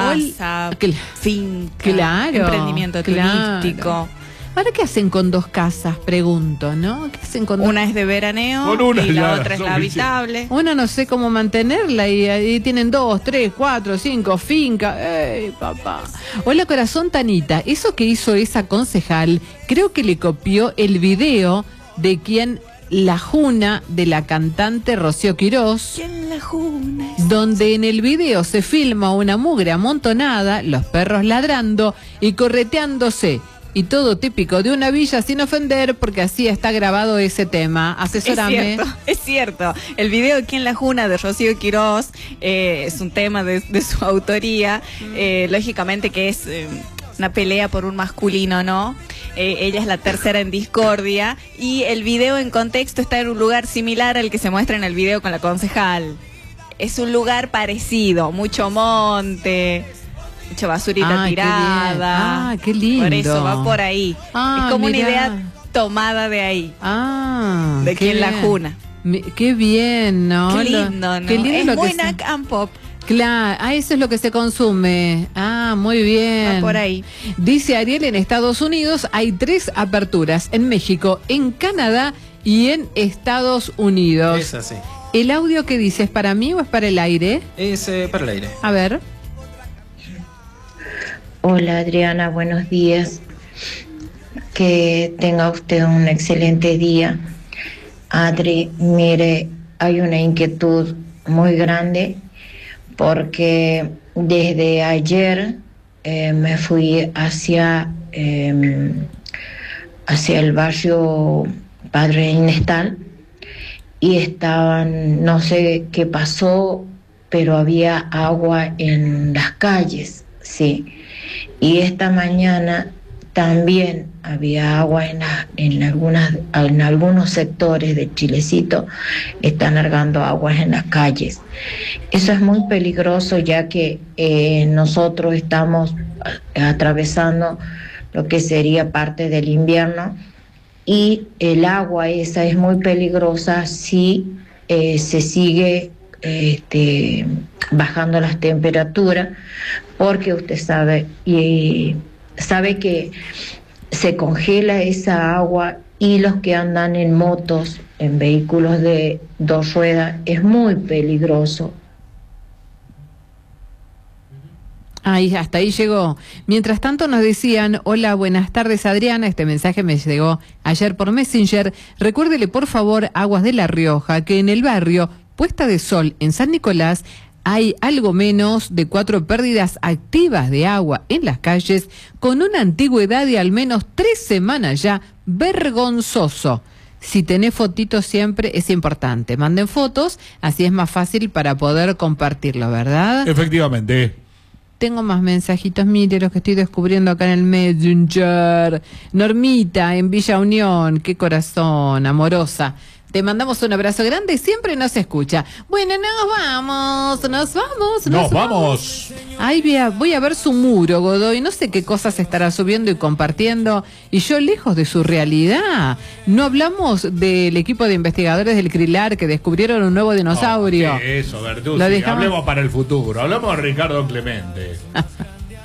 Casa, Hoy- finca, claro, emprendimiento claro. turístico. ¿Ahora qué hacen con dos casas? Pregunto, ¿no? ¿Qué hacen con dos? Una es de veraneo Con una y la ya, otra es la suficiente. habitable. Una no sé cómo mantenerla y, y tienen dos, tres, cuatro, cinco, finca. ¡Ey, papá! Hola, corazón Tanita. Eso que hizo esa concejal, creo que le copió el video de quien la juna de la cantante Rocío Quirós. ¿Quién la juna? Donde en el video se filma una mugre amontonada, los perros ladrando y correteándose. Y todo típico de una villa sin ofender, porque así está grabado ese tema. Asesórame. Es cierto, es cierto. El video ¿Quién la juna? De Rocío Quirós eh, es un tema de, de su autoría. Eh, lógicamente que es eh, una pelea por un masculino, ¿no? Eh, ella es la tercera en discordia. Y el video en contexto está en un lugar similar al que se muestra en el video con la concejal. Es un lugar parecido, mucho monte, mucha basurita Ay, qué bien. tirada. Ah, qué lindo. Por eso va por ahí. Ah, es como mirá. una idea tomada de ahí. Ah, De qué Quién la bien. juna. Mi- Qué bien, ¿no? Qué Lo- lindo, ¿no? Qué lindo es lo muy que se- Knack and Pop. Claro, ah, eso es lo que se consume. Ah, muy bien. Va por ahí. Dice Ariel, en Estados Unidos hay tres aperturas, en México, en Canadá y en Estados Unidos. Es así. ¿El audio que dice es para mí o es para el aire? Es eh, para el aire. A ver. Hola Adriana, buenos días. Que tenga usted un excelente día. Adri, mire, hay una inquietud muy grande porque desde ayer eh, me fui hacia, eh, hacia el barrio Padre Inestal y estaban, no sé qué pasó, pero había agua en las calles, sí. Y esta mañana también había agua en, la, en, algunas, en algunos sectores de Chilecito, están largando aguas en las calles. Eso es muy peligroso ya que eh, nosotros estamos atravesando lo que sería parte del invierno y el agua esa es muy peligrosa si eh, se sigue este, bajando las temperaturas, porque usted sabe y sabe que se congela esa agua y los que andan en motos, en vehículos de dos ruedas, es muy peligroso. Ahí, hasta ahí llegó. Mientras tanto nos decían, hola, buenas tardes Adriana, este mensaje me llegó ayer por Messenger. Recuérdele por favor, Aguas de La Rioja, que en el barrio Puesta de Sol, en San Nicolás, hay algo menos de cuatro pérdidas activas de agua en las calles, con una antigüedad de al menos tres semanas ya, vergonzoso. Si tenés fotitos siempre es importante. Manden fotos, así es más fácil para poder compartirlo, ¿verdad? Efectivamente. Tengo más mensajitos, mire los que estoy descubriendo acá en el Messenger. Normita, en Villa Unión, qué corazón, amorosa. Te mandamos un abrazo grande, siempre nos escucha. Bueno, nos vamos, nos vamos, nos, Nos vamos. Ay, voy a, voy a ver su muro, Godoy, no sé qué cosas estará subiendo y compartiendo, y yo lejos de su realidad. No hablamos del equipo de investigadores del CRILAR que descubrieron un nuevo dinosaurio. Oh, ¿qué eso, Bertuzzi? Lo dejamos- Hablemos para el futuro. Hablamos de Ricardo Clemente.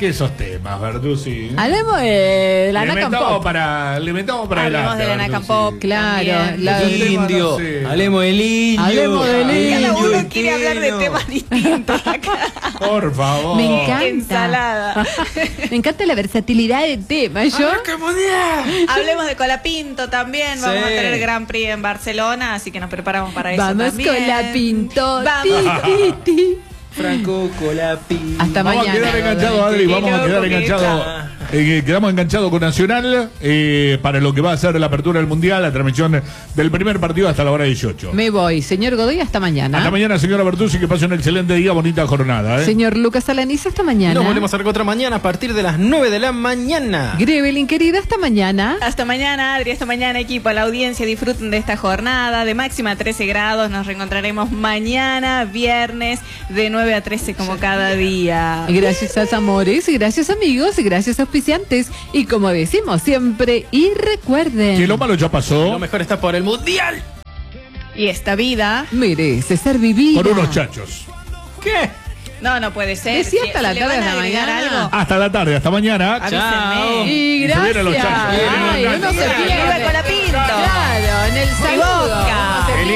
¿Qué esos temas, Bertuzzi? Hablemos de la Le Nacan inventamos Pop. para, le inventamos para Hablemos adelante, de la Bertuzzi. Nacan Pop. Claro, También. la- El indio. No sé. Hablemos del indio. Hablemos del Indio, Cada uno el quiere hablar de queno. temas distintos acá. Por favor. Me encanta. Ensalada. Me encanta la versatilidad del tema. Yo, ¡Arranca el mundial! Hablemos de Colapinto también. Vamos Sí. a tener Grand Prix en Barcelona, así que nos preparamos para eso vamos también. con la pinto. Vamos. Ti, ti, ti. Franco Colapi. Hasta Vamos mañana. a quedar enganchados, Adri, Qué vamos a loco quedar que enganchados. está. Eh, quedamos enganchados con Nacional eh, para lo que va a ser la apertura del Mundial, la transmisión del primer partido hasta la hora dieciocho. Me voy. Señor Godoy, hasta mañana. Hasta mañana, señora Bertuzzi, que pase un excelente día, bonita jornada. ¿eh? Señor Lucas Alaniz, hasta mañana. Nos volvemos a reencontrar mañana a partir de las nueve de la mañana. Grevelin, querida, hasta mañana. Hasta mañana, Adri, hasta mañana, equipo. A la audiencia, disfruten de esta jornada de máxima trece grados. Nos reencontraremos mañana, viernes, de nueve a trece como cada día. Gracias, amores, gracias, amigos, gracias, auspiciantes. Y como decimos siempre, y recuerden, Que lo malo ya pasó. Lo mejor está por el mundial. Y esta vida... merece ser vivida. Con unos chachos. ¿Qué? No, no puede ser. Decía hasta Si- la si tarde le van de a la agregar mañana. algo, Hasta la tarde, hasta mañana. avísenme. Y Y se vienen gracias. los chachos. Ay, uno se Viva pierde. Colapinto. Claro, en el Mi saludo. boca. Uno se